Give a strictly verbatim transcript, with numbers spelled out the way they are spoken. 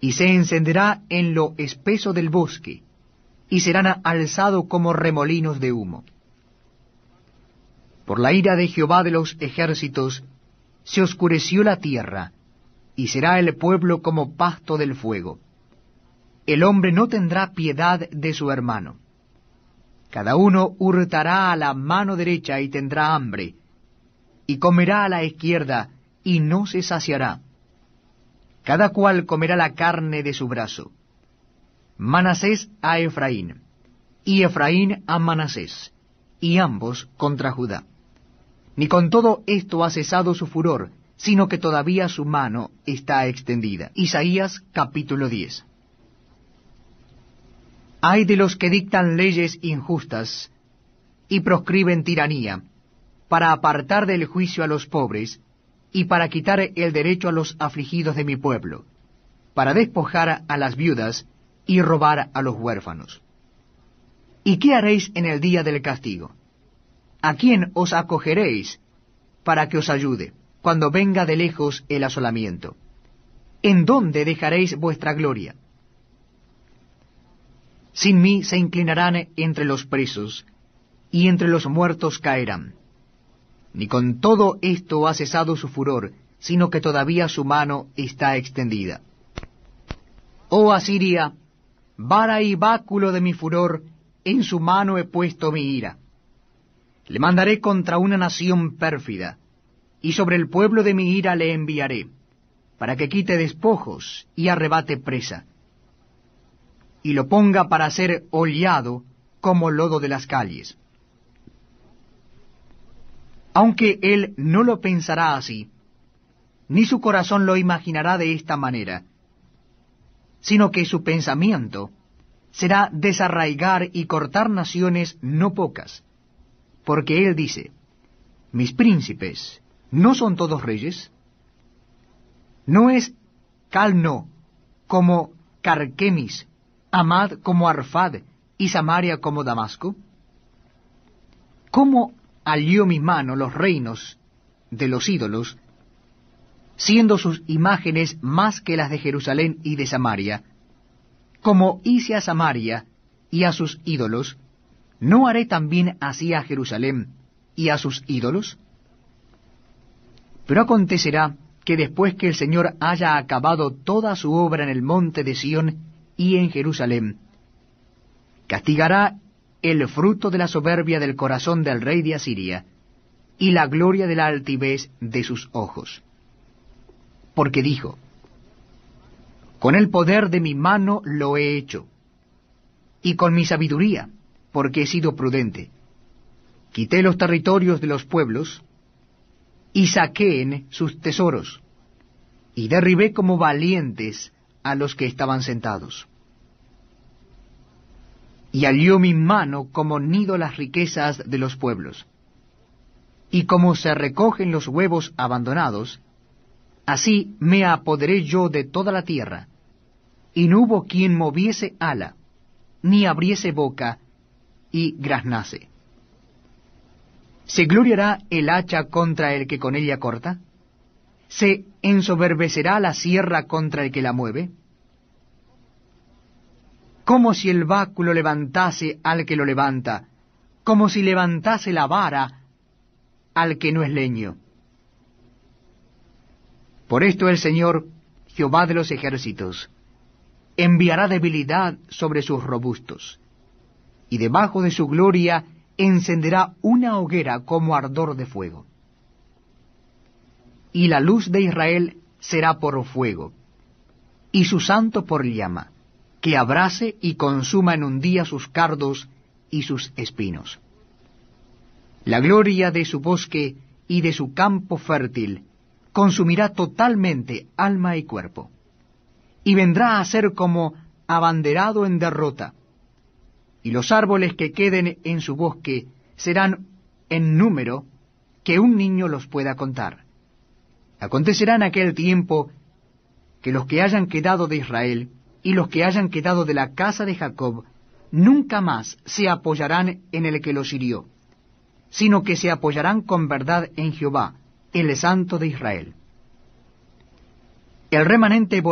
y se encenderá en lo espeso del bosque, y serán alzados como remolinos de humo. Por la ira de Jehová de los ejércitos se oscureció la tierra, y será el pueblo como pasto del fuego. El hombre no tendrá piedad de su hermano. Cada uno hurtará a la mano derecha y tendrá hambre, y comerá a la izquierda y no se saciará. Cada cual comerá la carne de su brazo. Manasés a Efraín, y Efraín a Manasés, y ambos contra Judá. Ni con todo esto ha cesado su furor, sino que todavía su mano está extendida. Isaías capítulo diez. Ay de los que dictan leyes injustas y proscriben tiranía, para apartar del juicio a los pobres, y para quitar el derecho a los afligidos de mi pueblo, para despojar a las viudas y robar a los huérfanos. ¿Y qué haréis en el día del castigo? ¿A quién os acogeréis para que os ayude, cuando venga de lejos el asolamiento? ¿En dónde dejaréis vuestra gloria? Sin mí se inclinarán entre los presos, y entre los muertos caerán. Ni con todo esto ha cesado su furor, sino que todavía su mano está extendida. Oh Asiria, vara y báculo de mi furor, en su mano he puesto mi ira. Le mandaré contra una nación pérfida, y sobre el pueblo de mi ira le enviaré, para que quite despojos y arrebate presa, y lo ponga para ser hollado como lodo de las calles. Aunque él no lo pensará así, ni su corazón lo imaginará de esta manera, sino que su pensamiento será desarraigar y cortar naciones no pocas, porque él dice, mis príncipes, ¿no son todos reyes? ¿No es Calno como Carquemis, Amad como Arfad, y Samaria como Damasco? ¿Cómo alió mi mano los reinos de los ídolos, siendo sus imágenes más que las de Jerusalén y de Samaria? Como hice a Samaria y a sus ídolos, ¿no haré también así a Jerusalén y a sus ídolos? Pero acontecerá que después que el Señor haya acabado toda su obra en el monte de Sión y en Jerusalén, castigará el fruto de la soberbia del corazón del rey de Asiria, y la gloria de la altivez de sus ojos. Porque dijo, con el poder de mi mano lo he hecho, y con mi sabiduría, porque he sido prudente. Quité los territorios de los pueblos, y saqué sus tesoros, y derribé como valientes a los que estaban sentados. Y alió mi mano como nido las riquezas de los pueblos. Y como se recogen los huevos abandonados, así me apoderé yo de toda la tierra, y no hubo quien moviese ala, ni abriese boca, y graznase. ¿Se gloriará el hacha contra el que con ella corta? ¿Se ensoberbecerá la sierra contra el que la mueve? Como si el báculo levantase al que lo levanta, como si levantase la vara al que no es leño. Por esto el Señor, Jehová de los ejércitos, enviará debilidad sobre sus robustos, y debajo de su gloria encenderá una hoguera como ardor de fuego. Y la luz de Israel será por fuego, y su santo por llama, que abrase y consuma en un día sus cardos y sus espinos. La gloria de su bosque y de su campo fértil consumirá totalmente alma y cuerpo, y vendrá a ser como abanderado en derrota, y los árboles que queden en su bosque serán en número que un niño los pueda contar. Acontecerá en aquel tiempo que los que hayan quedado de Israel y los que hayan quedado de la casa de Jacob nunca más se apoyarán en el que los hirió, sino que se apoyarán con verdad en Jehová, el Santo de Israel. El remanente